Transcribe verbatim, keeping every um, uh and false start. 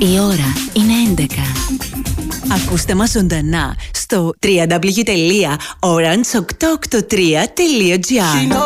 Η ώρα είναι έντεκα. Ακούστε μας ζωντανά στο double-u double-u double-u τελεία orange οκτακόσια ογδόντα τρία τελεία τζι άρ.